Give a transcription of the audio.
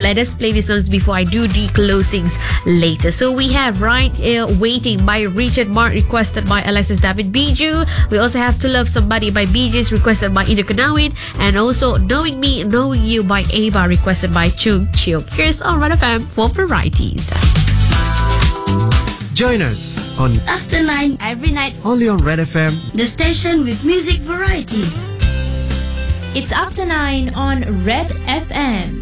let us play these songs before I do the closings later. So we have Right Waiting by Richard Mark, requested by Alexis David Biju. We also have To Love Somebody by Bee Gees, requested by Ida Kanawin. And also Knowing Me, Knowing You by Ava, requested by Chung Chiuk. Here's on Red FM for varieties. Join us on After 9 every night, only on Red FM. the station with music variety. It's Up to 9 on Red FM.